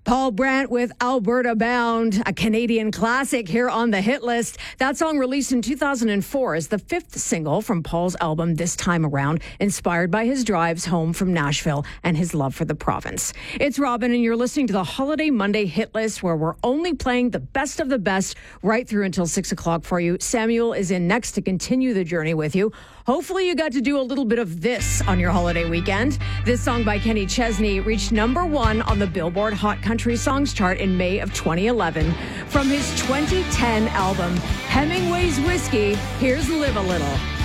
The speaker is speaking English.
Paul Brandt with Alberta Bound, a Canadian classic here on the hit list. That song released in 2004 is the fifth single from Paul's album This Time Around, inspired by his drives home from Nashville and his love for the province. It's Robin, and you're listening to the Holiday Monday hit list, where we're only playing the best of the best right through until 6 o'clock for you. Samuel is in next to continue the journey with you. Hopefully you got to do a little bit of this on your holiday weekend. This song by Kenny Chesney reached number 1 on the Billboard Hot Country Songs chart in May of 2011. From his 2010 album, Hemingway's Whiskey, here's Live a Little.